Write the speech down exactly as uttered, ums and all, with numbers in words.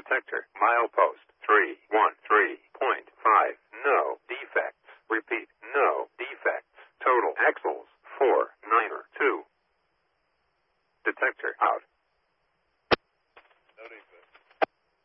Detector, milepost, three one three point five, no defects. Repeat, no defects. Total axles, four nine two. Detector out.